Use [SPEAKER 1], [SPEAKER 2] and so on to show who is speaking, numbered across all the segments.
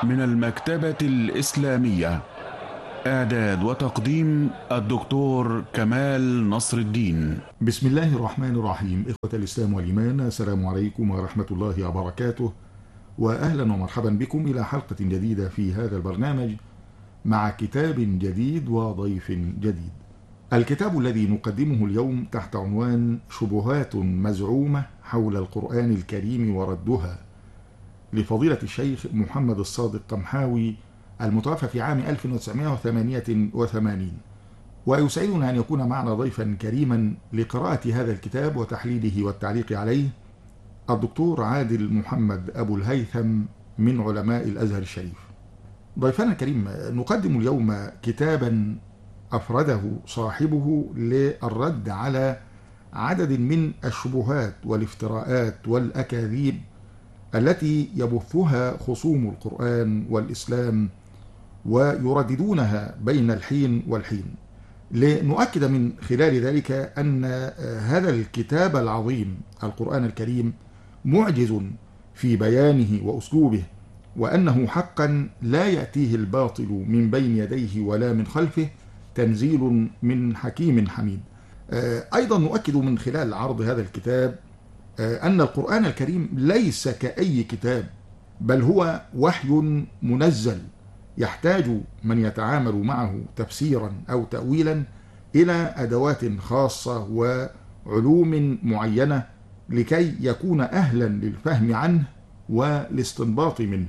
[SPEAKER 1] من المكتبة الإسلامية. إعداد وتقديم الدكتور كمال نصر الدين.
[SPEAKER 2] بسم الله الرحمن الرحيم. إخوة الإسلام والإيمان، السلام عليكم ورحمة الله وبركاته، وأهلا ومرحبا بكم إلى حلقة جديدة في هذا البرنامج مع كتاب جديد وضيف جديد. الكتاب الذي نقدمه اليوم تحت عنوان شبهات مزعومة حول القرآن الكريم وردها، لفضيلة الشيخ محمد الصادق قمحاوي، المتوفى في عام 1988. ويسعدنا أن يكون معنا ضيفا كريما لقراءة هذا الكتاب وتحليله والتعليق عليه الدكتور عادل محمد أبو الهيثم من علماء الأزهر الشريف. ضيفنا الكريم، نقدم اليوم كتابا أفرده صاحبه للرد على عدد من الشبهات والافتراءات والأكاذيب التي يبثها خصوم القرآن والإسلام ويرددونها بين الحين والحين، لنؤكد من خلال ذلك أن هذا الكتاب العظيم القرآن الكريم معجز في بيانه وأسلوبه، وأنه حقا لا يأتيه الباطل من بين يديه ولا من خلفه، تنزيل من حكيم حميد. أيضا نؤكد من خلال عرض هذا الكتاب أن القرآن الكريم ليس كأي كتاب، بل هو وحي منزل يحتاج من يتعامل معه تفسيرا أو تأويلا إلى أدوات خاصة وعلوم معينة لكي يكون أهلا للفهم عنه والاستنباط منه.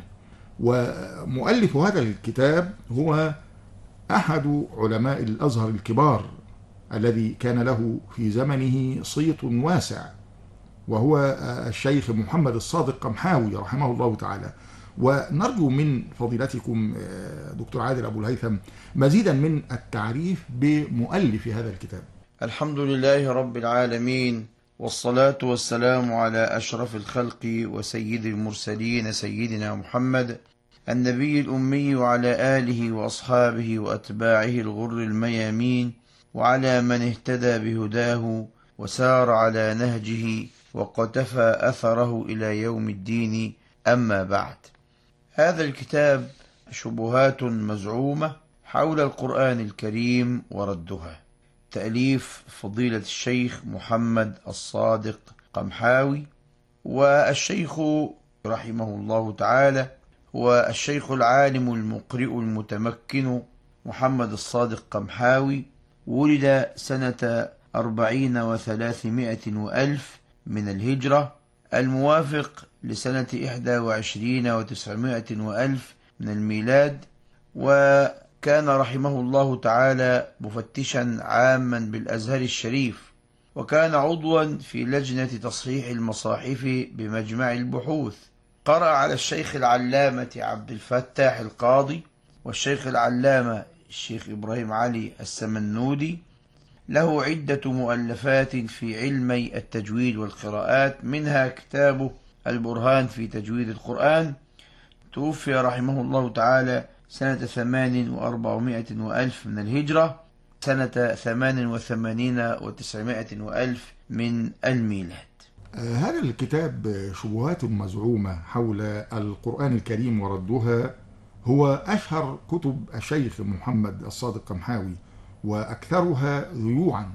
[SPEAKER 2] ومؤلف هذا الكتاب هو أحد علماء الأزهر الكبار الذي كان له في زمنه صيت واسع، وهو الشيخ محمد الصادق قمحاوي رحمه الله تعالى. ونرجو من فضيلتكم دكتور عادل أبو الهيثم مزيدا من التعريف بمؤلف هذا الكتاب.
[SPEAKER 3] الحمد لله رب العالمين، والصلاة والسلام على أشرف الخلق وسيد المرسلين سيدنا محمد النبي الأمي، وعلى آله وأصحابه وأتباعه الغر الميامين، وعلى من اهتدى بهداه وسار على نهجه وقتفى أثره إلى يوم الدين. أما بعد، هذا الكتاب شبهات مزعومة حول القرآن الكريم وردها، تأليف فضيلة الشيخ محمد الصادق قمحاوي. والشيخ رحمه الله تعالى هو الشيخ العالم المقرئ المتمكن محمد الصادق قمحاوي، ولد سنة 40 و300 من الهجرة، الموافق لسنة 21 و900 من الميلاد. وكان رحمه الله تعالى مفتشا عاما بالأزهر الشريف، وكان عضوا في لجنة تصحيح المصاحف بمجمع البحوث. قرأ على الشيخ العلامة عبد الفتاح القاضي والشيخ العلامة الشيخ إبراهيم علي السمنودي. له عدة مؤلفات في علمي التجويد والقراءات، منها كتابه البرهان في تجويد القرآن. توفي رحمه الله تعالى سنة 8 و400 من الهجرة، سنة 88 و900 من الميلاد.
[SPEAKER 2] هذا الكتاب شبهات مزعومة حول القرآن الكريم وردها هو أشهر كتب الشيخ محمد الصادق قمحاوي وأكثرها ذيوعا.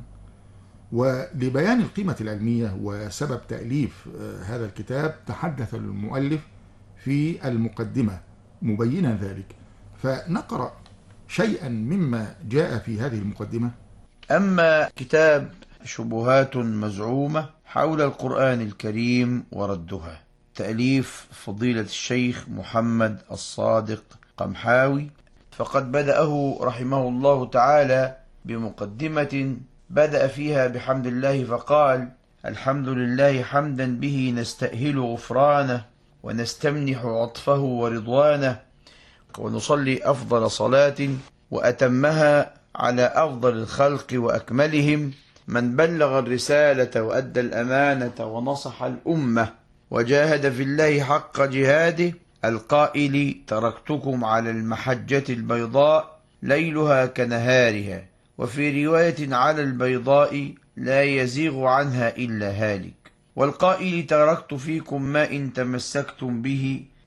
[SPEAKER 2] ولبيان القيمة العلمية وسبب تأليف هذا الكتاب تحدث المؤلف في المقدمة مبينا ذلك، فنقرأ شيئا مما جاء في هذه المقدمة.
[SPEAKER 3] أما كتاب شبهات مزعومة حول القرآن الكريم وردها، تأليف فضيلة الشيخ محمد الصادق قمحاوي، فقد بدأه رحمه الله تعالى بمقدمة بدأ فيها بحمد الله، فقال: الحمد لله حمدا به نستأهل غفرانه ونستمنح عطفه ورضوانه، ونصلي أفضل صلاة وأتمها على أفضل الخلق وأكملهم، من بلغ الرسالة وأدى الأمانة ونصح الأمة وجاهد في الله حق جهاده، القائل: تركتكم على المحجة البيضاء ليلها كنهارها، وفي رواية على البيضاء لا يزيغ عنها إلا هالك، والقائل: تركت فيكم ما إن تمسكتم به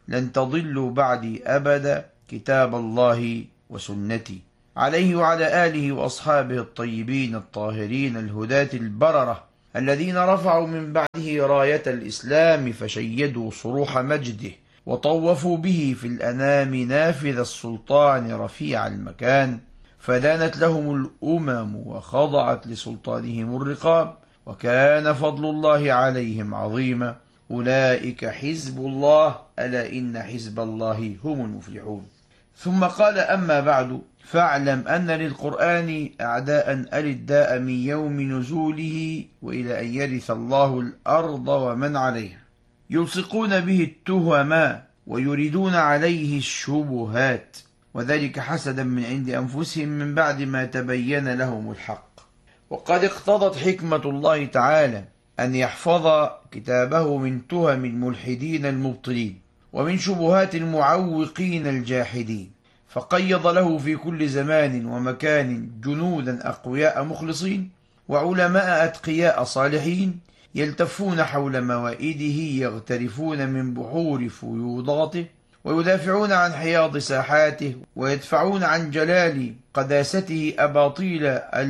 [SPEAKER 3] لن تضلوا بعدي أبدا كتاب الله وسنتي. عليه وعلى آله وأصحابه الطيبين الطاهرين الهداة البررة الذين رفعوا من بعده راية الإسلام فشيدوا صروح مجده وطوفوا به في الأنام نافذ السلطان رفيع المكان، فدانت لهم الأمم وخضعت لسلطانهم الرقاب، وكان فضل الله عليهم عظيما. أولئك حزب الله، ألا إن حزب الله هم المفلحون. ثم قال: أما بعد، فاعلم أن للقرآن أعداء ألداء من يوم نزوله وإلى أن يرث الله الأرض ومن عليها، يلصقون به التهما ويريدون عليه الشبهات، وذلك حسدا من عند أنفسهم من بعد ما تبين لهم الحق. وقد اقتضت حكمة الله تعالى أن يحفظ كتابه من تهم الملحدين المبطلين ومن شبهات المعوقين الجاحدين، فقيض له في كل زمان ومكان جنودا أقوياء مخلصين وعلماء أتقياء صالحين يلتفون حول موائده، يغترفون من بحور فيوضاته ويدافعون عن حياض ساحاته، ويدفعون عن جلال قداسته أباطيل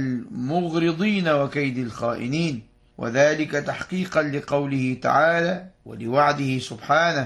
[SPEAKER 3] المغرضين وكيد الخائنين، وذلك تحقيقا لقوله تعالى ولوعده سبحانه: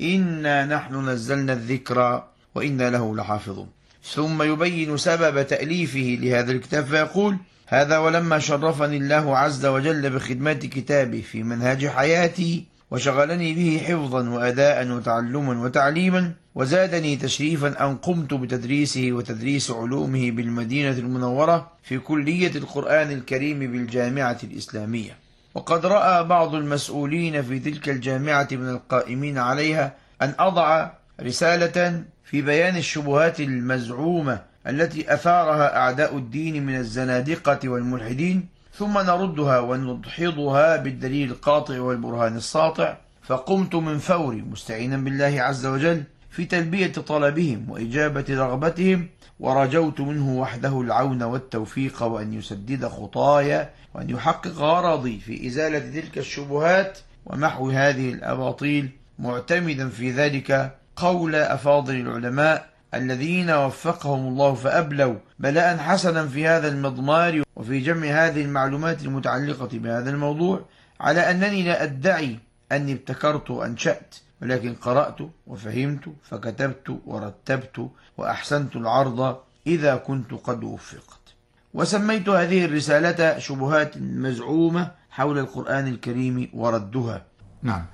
[SPEAKER 3] إنا نحن نزلنا الذكر وإنا له لحافظون. ثم يبين سبب تأليفه لهذا الكتاب فيقول: هذا ولما شرفني الله عز وجل بخدمة كتابه في منهج حياتي، وشغلني به حفظا وأداء وتعلما وتعليما، وزادني تشريفا أن قمت بتدريسه وتدريس علومه بالمدينة المنورة في كلية القرآن الكريم بالجامعة الإسلامية. وقد رأى بعض المسؤولين في تلك الجامعة من القائمين عليها أن أضع رسالة في بيان الشبهات المزعومة التي أثارها أعداء الدين من الزنادقة والملحدين، ثم نردها وندحضها بالدليل القاطع والبرهان الساطع. فقمت من فوري مستعينا بالله عز وجل في تلبية طلبهم وإجابة رغبتهم، ورجوت منه وحده العون والتوفيق، وأن يسدد خطايا، وأن يحقق غرضي في إزالة تلك الشبهات ومحو هذه الأباطيل، معتمدا في ذلك قول أفاضل العلماء الذين وفقهم الله فأبلوا بلاء حسنا في هذا المضمار وفي جمع هذه المعلومات المتعلقة بهذا الموضوع، على أنني لا أدعي أني ابتكرت وأنشأت، ولكن قرأت وفهمت فكتبت ورتبت وأحسنت العرض إذا كنت قد وفقت. وسميت هذه الرسالة شبهات مزعومة حول القرآن الكريم وردها.
[SPEAKER 2] نعم،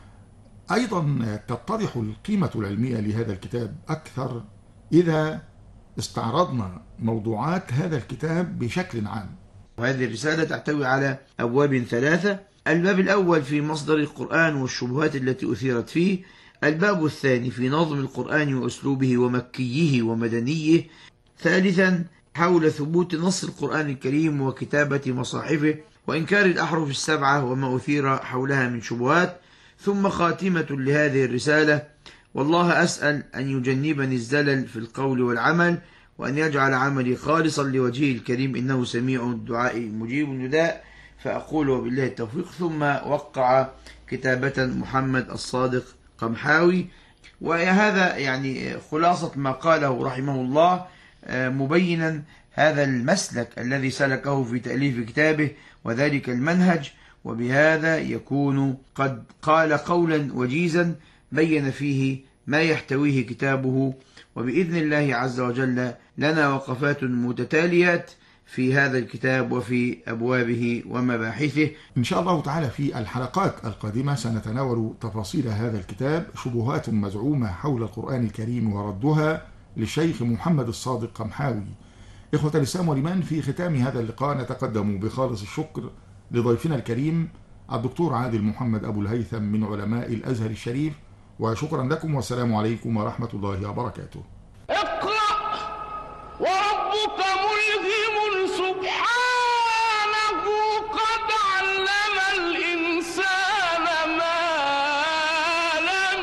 [SPEAKER 2] أيضا تتضح القيمة العلمية لهذا الكتاب أكثر إذا استعرضنا موضوعات هذا الكتاب بشكل عام.
[SPEAKER 3] وهذه الرسالة تحتوي على أبواب ثلاثة: الباب الأول في مصدر القرآن والشبهات التي أثيرت فيه، الباب الثاني في نظم القرآن وأسلوبه ومكيه ومدنيه، ثالثا حول ثبوت نص القرآن الكريم وكتابة مصاحفه وإنكار الأحرف السبعة وما أثير حولها من شبهات، ثم خاتمة لهذه الرسالة: والله أسأل أن يجنبني الزلل في القول والعمل، وأن يجعل عملي خالصا لوجهه الكريم، إنه سميع الدعاء مجيب النداء. فأقول وبالله التوفيق. ثم وقع كتابة محمد الصادق قمحاوي. وهذا يعني خلاصة ما قاله رحمه الله، مبينا هذا المسلك الذي سلكه في تأليف كتابه وذلك المنهج، وبهذا يكون قد قال قولا وجيزا بين فيه ما يحتويه كتابه. وبإذن الله عز وجل لنا وقفات متتاليات في هذا الكتاب وفي أبوابه ومباحثه
[SPEAKER 2] إن شاء الله تعالى. في الحلقات القادمة سنتناول تفاصيل هذا الكتاب، شبهات مزعومة حول القرآن الكريم وردها، للشيخ محمد الصادق قمحاوي. إخوة الإسلام والإيمان، في ختام هذا اللقاء نتقدم بخالص الشكر لضيفنا الكريم الدكتور عادل محمد أبو الهيثم من علماء الأزهر الشريف، وشكرا لكم، والسلام عليكم ورحمة الله وبركاته.
[SPEAKER 4] اقرأ وربك ملهم سبحانه قد علم الإنسان ما لم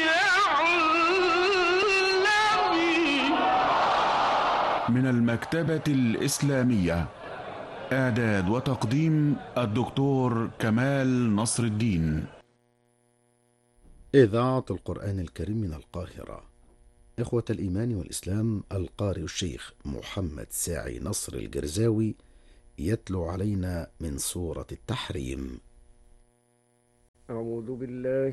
[SPEAKER 4] يعلم.
[SPEAKER 1] من المكتبة الإسلامية، إعداد وتقديم الدكتور كمال نصر الدين.
[SPEAKER 5] إذاعة القرآن الكريم من القاهرة. إخوة الإيمان والإسلام، القارئ الشيخ محمد ساعي نصر الجرزاوي يتلو علينا من سورة التحريم.
[SPEAKER 6] أعوذ بالله